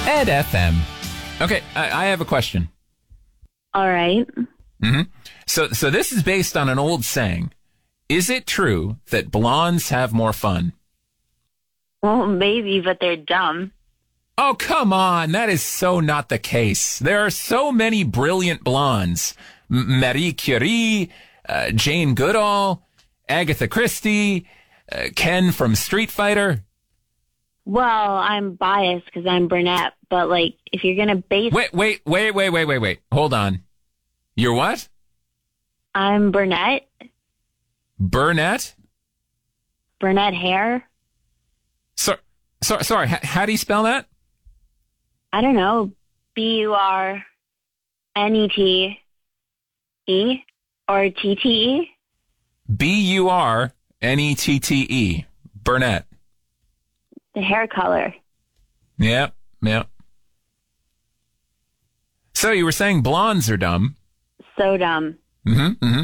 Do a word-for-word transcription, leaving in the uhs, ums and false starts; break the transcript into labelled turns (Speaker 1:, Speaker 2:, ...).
Speaker 1: Ed F M. Okay, I, I have a question.
Speaker 2: All right.
Speaker 1: Mm-hmm. So, so this is based on an old saying. Is it true that blondes have more fun?
Speaker 2: Well, maybe, but they're dumb.
Speaker 1: Oh, come on. That is so not the case. There are so many brilliant blondes. M- Marie Curie, uh, Jane Goodall, Agatha Christie, uh, Ken from Street Fighter.
Speaker 2: Well, I'm biased because I'm brunette, but, like, if you're going to base...
Speaker 1: Wait, wait, wait, wait, wait, wait, wait. Hold on. You're what?
Speaker 2: I'm brunette.
Speaker 1: Burnett?
Speaker 2: Brunette hair.
Speaker 1: So, so, sorry, H- how do you spell that?
Speaker 2: I don't know. B U R N E T E or T T E?
Speaker 1: B U R N E T T E. Burnett.
Speaker 2: The hair color.
Speaker 1: Yep, yep. So you were saying blondes are dumb.
Speaker 2: So dumb.
Speaker 1: Mm-hmm, mm-hmm.